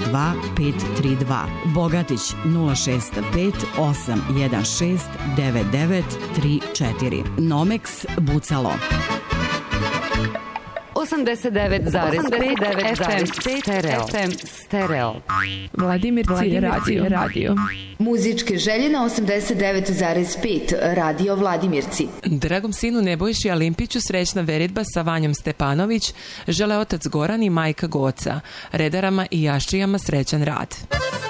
832 532. Bogatić 065 816 9934. Nomex Bucalo. 89,5 FM Stereo. Vladimirci radio. Muzičke želje na 89,5 Radio Vladimirci. Dragom sinu Nebojši Alimpiću srećna veritba sa Vanjom Stepanović žele otac Goran i majka Goca. Redarama i jaščijama srećan rad.